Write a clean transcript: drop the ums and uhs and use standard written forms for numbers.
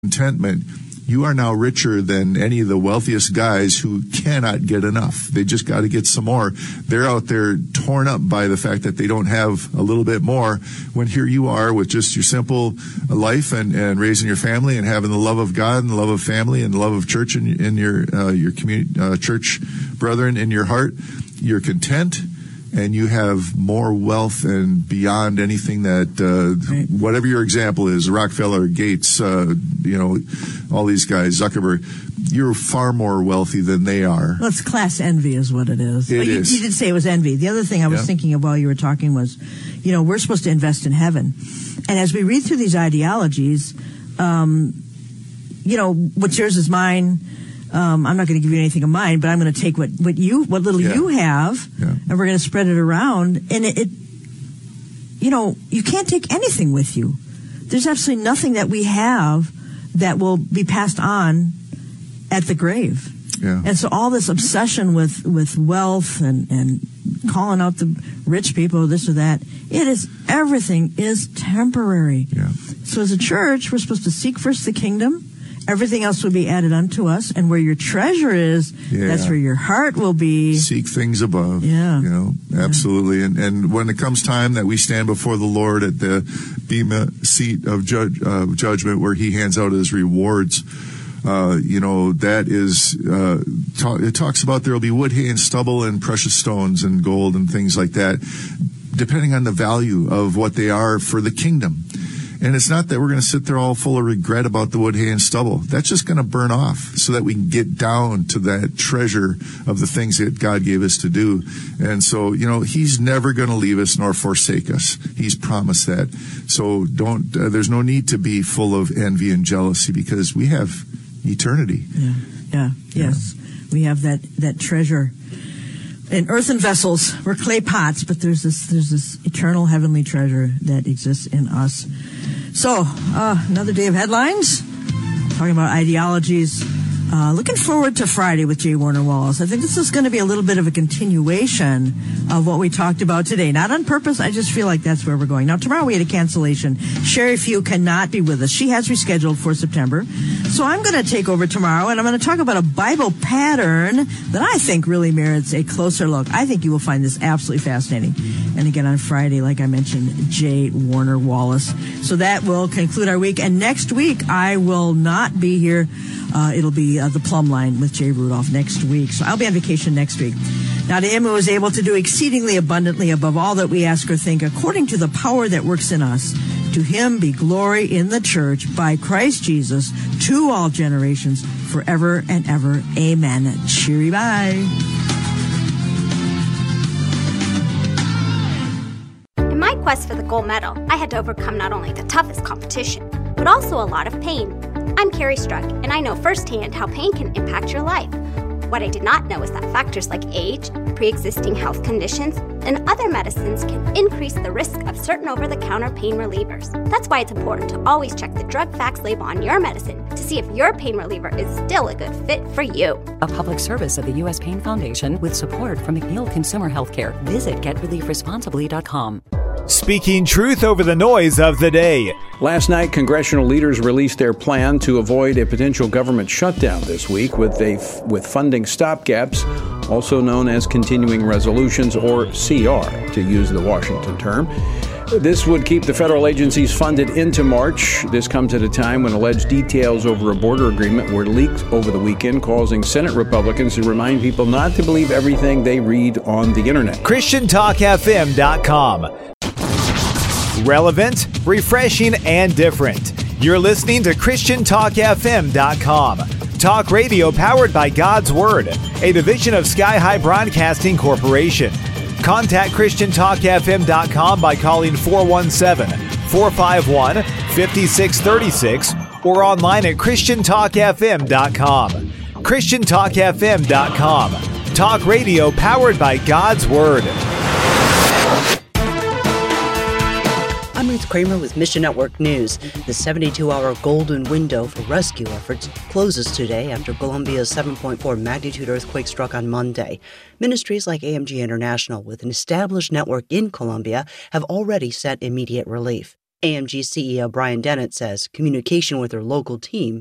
contentment, you are now richer than any of the wealthiest guys who cannot get enough. They just got to get some more. They're out there torn up by the fact that they don't have a little bit more, when here you are with just your simple life and raising your family and having the love of God and the love of family and the love of church in your community, church brethren in your heart. You're content. And you have more wealth and beyond anything that, whatever your example is, Rockefeller, Gates, all these guys, Zuckerberg, you're far more wealthy than they are. Well, it's class envy is what it is. It is. You did say it was envy. The other thing I was thinking of while you were talking was, we're supposed to invest in heaven. And as we read through these ideologies, what's yours is mine. I'm not going to give you anything of mine, but I'm going to take what little you have, and we're going to spread it around. And you can't take anything with you. There's absolutely nothing that we have that will be passed on at the grave. Yeah. And so all this obsession with wealth and calling out the rich people, this or that, everything is temporary. Yeah. So as a church, we're supposed to seek first the kingdom. Everything else will be added unto us, and where your treasure is, that's where your heart will be. Seek things above. Yeah. Absolutely. And when it comes time that we stand before the Lord at the bema seat of judgment, where he hands out his rewards, that is, it talks about there will be wood, hay, and stubble, and precious stones, and gold, and things like that, depending on the value of what they are for the kingdom. And it's not that we're going to sit there all full of regret about the wood, hay, and stubble. That's just going to burn off so that we can get down to that treasure of the things that God gave us to do. And so, he's never going to leave us nor forsake us. He's promised that. So there's no need to be full of envy and jealousy, because we have eternity. Yes. We have that treasure in earthen vessels. We're clay pots, but there's this eternal heavenly treasure that exists in us. So, another day of headlines, talking about ideologies. Looking forward to Friday with J. Warner Wallace. I think this is going to be a little bit of a continuation of what we talked about today. Not on purpose. I just feel like that's where we're going. Now, tomorrow we had a cancellation. Sherry Few cannot be with us. She has rescheduled for September. So I'm going to take over tomorrow, and I'm going to talk about a Bible pattern that I think really merits a closer look. I think you will find this absolutely fascinating. And again, on Friday, like I mentioned, J. Warner Wallace. So that will conclude our week. And next week, I will not be here. It'll be the Plumb Line with Jay Rudolph next week. So I'll be on vacation next week. Now, to him who is able to do exceedingly abundantly above all that we ask or think, according to the power that works in us, to him be glory in the church by Christ Jesus to all generations forever and ever. Amen. Cheery bye. In my quest for the gold medal, I had to overcome not only the toughest competition, but also a lot of pain. I'm Carrie Struck, and I know firsthand how pain can impact your life. What I did not know is that factors like age, pre-existing health conditions, and other medicines can increase the risk of certain over-the-counter pain relievers. That's why it's important to always check the drug facts label on your medicine to see if your pain reliever is still a good fit for you. A public service of the U.S. Pain Foundation with support from McNeil Consumer Healthcare. Visit GetReliefResponsibly.com. Speaking truth over the noise of the day. Last night, congressional leaders released their plan to avoid a potential government shutdown this week with funding stopgaps, also known as continuing resolutions, or CR, to use the Washington term. This would keep the federal agencies funded into March. This comes at a time when alleged details over a border agreement were leaked over the weekend, causing Senate Republicans to remind people not to believe everything they read on the internet. ChristianTalkFM.com. Relevant, refreshing, and different. You're listening to ChristianTalkFM.com. Talk radio powered by God's Word, a division of Sky High Broadcasting Corporation. Contact ChristianTalkFM.com by calling 417-451-5636 or online at ChristianTalkFM.com. ChristianTalkFM.com. Talk radio powered by God's Word. I'm Ruth Kramer with Mission Network News. The 72-hour golden window for rescue efforts closes today after Colombia's 7.4 magnitude earthquake struck on Monday. Ministries like AMG International, with an established network in Colombia, have already sent immediate relief. AMG CEO Brian Dennett says communication with their local team